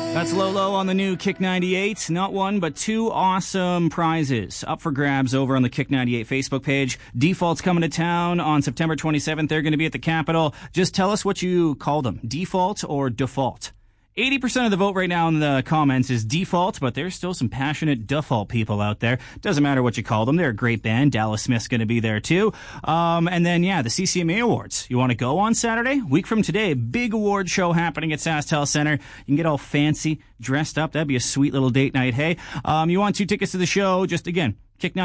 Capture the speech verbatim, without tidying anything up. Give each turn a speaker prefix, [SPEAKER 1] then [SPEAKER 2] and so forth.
[SPEAKER 1] That's Lolo on the new Kick ninety-eight. Not one, but two awesome prizes up for grabs over on the Kick ninety-eight Facebook page. Default's coming to town on September twenty-seventh. They're going to be at the Capitol. Just tell us what you call them, default or default. eighty percent of the vote right now in the comments is default, but there's still some passionate default people out there. Doesn't matter what you call them. They're a great band. Dallas Smith's going to be there too. Um, and then, yeah, the C C M A Awards. You want to go on Saturday? Week from today, big award show happening at SaskTel Center. You can get all fancy, dressed up. That'd be a sweet little date night, hey? Um, you want two tickets to the show? Just, again, Kick